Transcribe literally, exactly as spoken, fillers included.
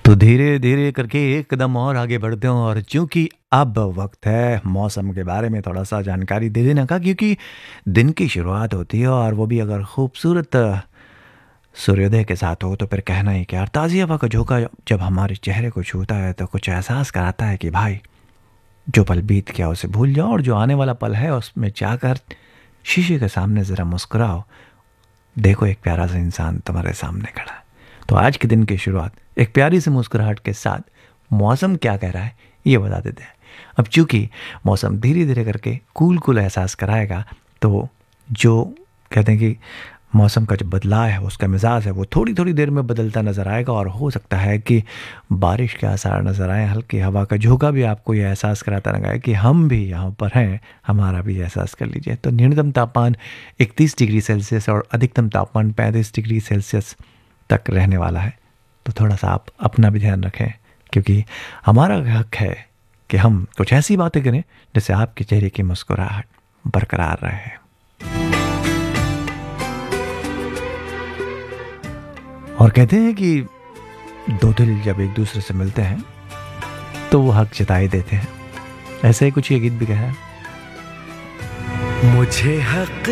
तो धीरे धीरे करके एक कदम और आगे बढ़ते हैं और चूंकि अब वक्त है मौसम के बारे में थोड़ा सा जानकारी दे देने का, क्योंकि दिन की शुरुआत होती है और वो भी अगर खूबसूरत सूर्योदय के साथ हो तो फिर कहना ही क्या। और ताज़ी हवा का झोंका जब हमारे चेहरे को छूता है तो कुछ एहसास कराता है कि भाई जो पल बीत गया उसे भूल जाओ और जो आने वाला पल है उसमें जाकर शीशे के सामने ज़रा मुस्कुराओ। देखो एक प्यारा सा इंसान तुम्हारे सामने खड़ा है। तो आज के दिन की शुरुआत एक प्यारी सी मुस्कुराहट के साथ मौसम क्या कह रहा है ये बता देते हैं। अब चूंकि मौसम धीरे धीरे करके कूल कूल एहसास कराएगा तो जो कहते हैं कि मौसम का जो बदलाव है उसका मिजाज है वो थोड़ी थोड़ी देर में बदलता नज़र आएगा और हो सकता है कि बारिश के आसार नज़र आए। हल्की हवा का झोंका भी आपको ये एहसास कराता रहेगा कि हम भी यहाँ पर हैं, हमारा भी एहसास कर लीजिए। तो न्यूनतम तापमान इकतीस डिग्री सेल्सियस और अधिकतम तापमान पैंतीस डिग्री सेल्सियस तक रहने वाला है। तो थोड़ा सा आप अपना भी ध्यान रखें, क्योंकि हमारा हक है कि हम कुछ ऐसी बातें करें जिससे आपके चेहरे की मुस्कुराहट बरकरार रहे। और कहते हैं कि दो दिल जब एक दूसरे से मिलते हैं तो वो हक जताए देते हैं। ऐसे ही कुछ ये गीत भी कहा है, मुझे हक